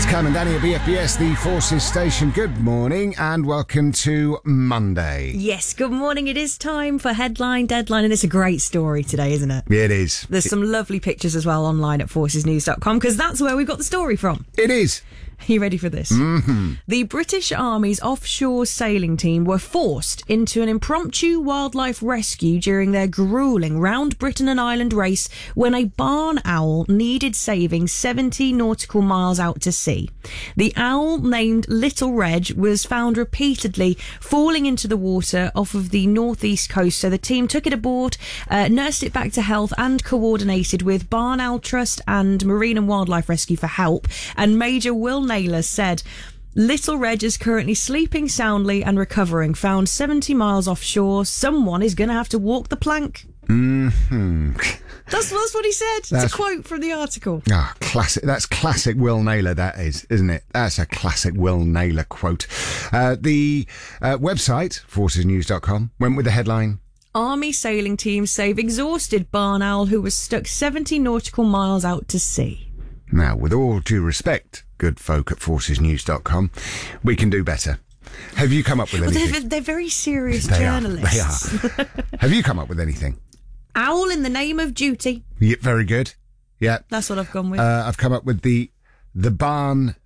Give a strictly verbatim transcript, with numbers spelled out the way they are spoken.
Cam and Danny at B F B S, the Forces Station. Good morning and welcome to Monday. Yes, good morning. It is time for Headline Deadline, and it's a great story today, isn't it? It is. There's some lovely pictures as well online at forces news dot com because that's where we got the story from. It is. Are you ready for this? Mm-hmm. The British Army's offshore sailing team were forced into an impromptu wildlife rescue during their gruelling round Britain and Ireland race when a barn owl needed saving seventy nautical miles out to sea. The owl, named Little Reg, was found repeatedly falling into the water off of the northeast coast, so the team took it aboard, uh, nursed it back to health and coordinated with Barn Owl Trust and Marine and Wildlife Rescue for help. And Major Will Naylor said, "Little Reg is currently sleeping soundly and recovering. Found seventy miles offshore. Someone is going to have to walk the plank." Mm-hmm. That's, that's what he said. That's, it's a quote from the article. Ah, classic. That's classic Will Naylor, that is, isn't it? That's a classic Will Naylor quote. Uh, the uh, website, forces news dot com, went with the headline, Army sailing team save exhausted barn owl who was stuck seventy nautical miles out to sea. Now, with all due respect, good folk at forces news dot com, we can do better. Have you come up with Well, anything? they're, they're very serious They journalists. Are. They are. Have you come up with anything? Owl in the name of duty. Yeah, very good. Yeah. That's what I've gone with. Uh, I've come up with the the barn